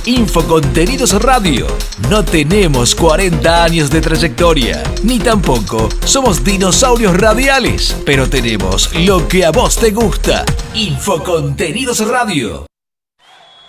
Infocontenidos Radio. No tenemos 40 años de trayectoria, ni tampoco somos dinosaurios radiales, pero tenemos lo que a vos te gusta. Infocontenidos Radio.